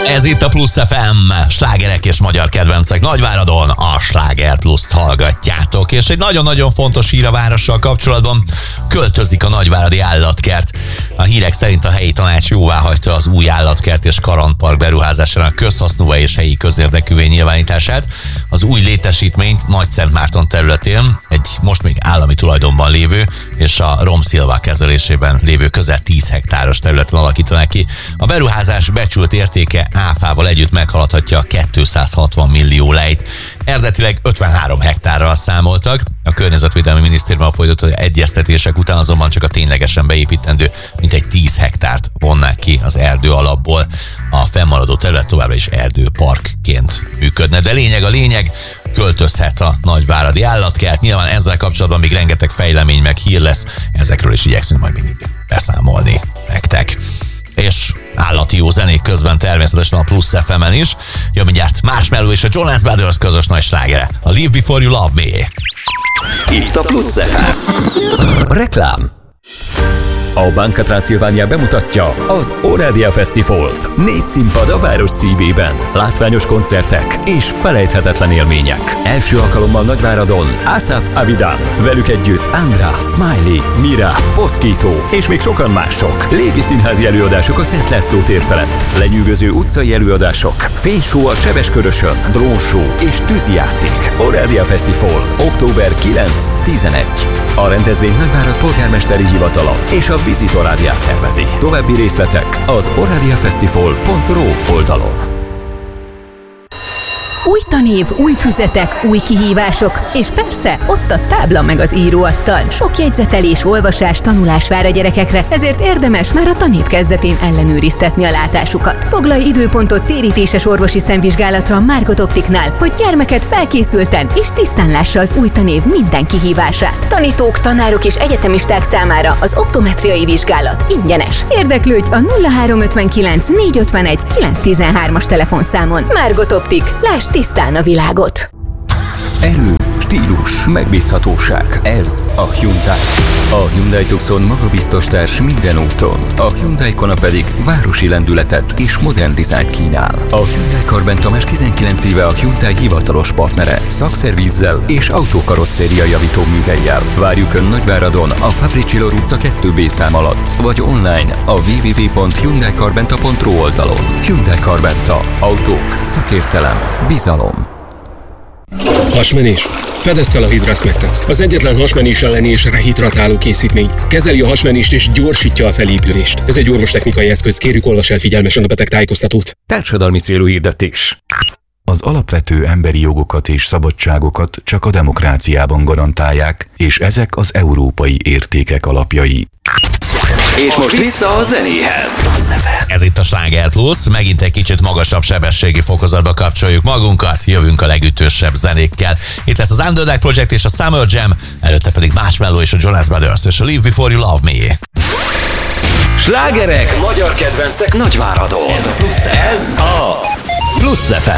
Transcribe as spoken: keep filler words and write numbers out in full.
Ez itt a Plusz ef em, slágerek és magyar kedvencek Nagyváradon, a Sláger Pluszt hallgatjátok. És egy nagyon-nagyon fontos hír a várossal kapcsolatban, költözik a nagyváradi állatkert. A hírek szerint a helyi tanács jóváhagyta az új állatkert és kalandpark beruházásának közhasznúvá és helyi közérdekűvé nyilvánítását. Az új létesítményt Nagyszentmárton területén egy most még állami tulajdonban lévő és a Romszilva kezelésében lévő közel tíz hektáros területen alakítanak ki. A beruházás becsült értéke áfával együtt meghaladhatja a kétszázhatvan millió lejt. Eredetileg ötvenhárom hektárral számoltak. A Környezetvédelmi Minisztériummal folytatott egyeztetések után azonban csak a ténylegesen beépítendő mintegy tíz hektárt vonnák ki az erdő alapból. A fennmaradó terület továbbra is erdőparkként működne. De lényeg a lényeg, költözhet a nagyváradi állatkert. Nyilván ezzel kapcsolatban még rengeteg fejlemény meg hír lesz. Ezekről is igyekszünk majd mindig beszámolni nektek. És állati jó zenék közben természetesen a Plusz ef emen is. Jön mindjárt Marshmello és a Jonas Brothers közös nagy slágere, a Live Before You Love Me. Itt a Plusz ef em. Reklám. A Banca Transilvania bemutatja az Orádia Fesztivált. Négy színpad a város szívében, látványos koncertek és felejthetetlen élmények. Első alkalommal Nagyváradon Asaf Avidan, velük együtt Andra, Smiley, Mira, Poszkító és még sokan mások. Légi színházi előadások a Szent László tér felett, lenyűgöző utcai előadások, fényshow a Sebeskörösön, drónshow és tűzijáték. Orádia Fesztivál, október kilenc-tizenegy. A rendezvény Nagyvárad polgármesteri hivatala és a Visit Orádia szervezi. További részletek az oradiafesztivál pont ru oldalon. Új tanév, új füzetek, új kihívások, és persze ott a tábla meg az íróasztal. Sok jegyzetelés, olvasás, tanulás vár a gyerekekre, ezért érdemes már a tanév kezdetén ellenőriztetni a látásukat. Foglalj időpontot térítéses orvosi szemvizsgálatra a Margot Optiknál, hogy gyermeket felkészülten és tisztán lássa az új tanév minden kihívását. Tanítók, tanárok és egyetemisták számára az optometriai vizsgálat ingyenes. Érdeklődj a nulla három ötvenkilenc négyszázötvenegy kilencszáztizenhármas telefonszámon. Margot Optik, lásd tisztán a világot! Erő, stílus, megbízhatóság. Ez a Hyundai. A Hyundai Tucson magabiztos társ minden úton. A Hyundai Kona pedig városi lendületet és modern dizájnt kínál. A Hyundai Karbenta már tizenkilenc éve a Hyundai hivatalos partnere. Szakszervizzel és autókarosszéria javító műhellyel. Várjuk Ön Nagyváradon a Fabricsillor utca kettő bé szám alatt, vagy online a double-u double-u double-u pont hyundai karbenta pont ru oldalon. Hyundai Karbenta. Autók, szakértelem, bizalom. Hasmenés. Fedezd fel a Hidrasmectet. Az egyetlen hasmenés elleni és rehidratáló készítmény. Kezeli a hasmenést és gyorsítja a felépülést. Ez egy orvostechnikai eszköz. Kérjük, olvass el figyelmesen a betegtájékoztatót. Társadalmi célú hirdetés. Az alapvető emberi jogokat és szabadságokat csak a demokráciában garantálják, és ezek az európai értékek alapjai. És most vissza a zenéhez. Ez itt a Sláger Plusz, megint egy kicsit magasabb sebességi fokozatba kapcsoljuk magunkat, jövünk a legütősebb zenékkel. Itt lesz az Underdog Project és a Summer Jam, előtte pedig Marshmello és a Jonas Brothers és a Live Before You Love Me. Slágerek, magyar kedvencek Nagyváradon. Ez a Plusz ef em.